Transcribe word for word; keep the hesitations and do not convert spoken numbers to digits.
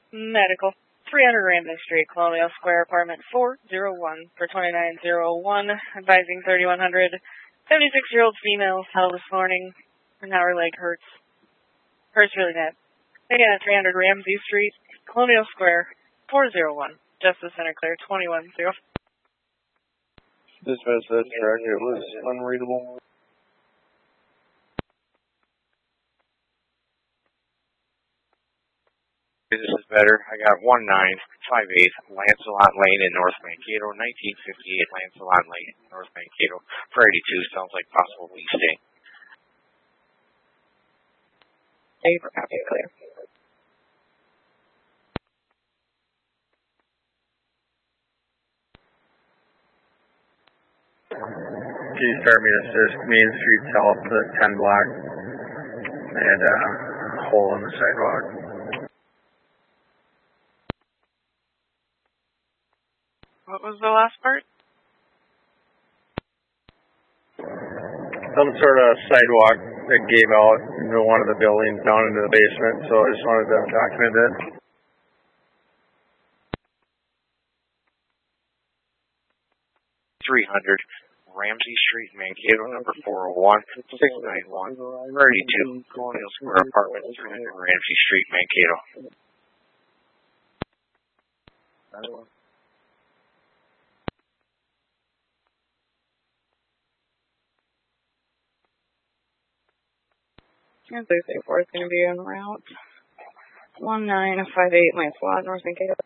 Medical. three hundred Ramsey Street, Colonial Square, apartment four oh one for twenty-nine oh one, advising thirty-one hundred. seventy-six-year-old female fell this morning, and now her leg hurts. Hurts really bad. Again, at three hundred Ramsey Street, Colonial Square, four oh one. Justice Center Clear, twenty-one oh. Dispatch, that's correct. It was unreadable. This is better. I got one nine five eight Lancelot Lane in North Mankato, nineteen fifty-eight Lancelot Lane, North Mankato. For eighty-two, sounds like possible leasing. Thank you for copy, clear. Please start me to assist Main Street South to ten block and a uh, hole in the sidewalk. What was the last part? Some sort of sidewalk that gave out into one of the buildings down into the basement, so I just wanted to document it. three hundred Ramsey Street, Mankato, number four oh one, six nine one, thirty-two, Colonial Square Apartments, three hundred Ramsey Street, Mankato. Thursday four is going to be en route. one nine five eight Lancelot, North Mankato.